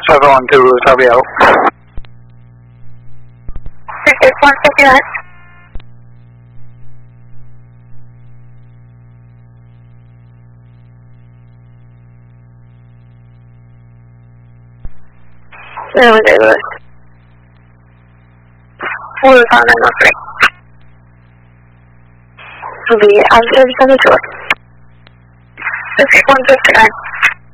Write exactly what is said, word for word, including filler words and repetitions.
seven one two, Louis, how may I help? Just one second. No, there was. Hold on, I'm not right. Will be, I'll service on the door. Okay, one second.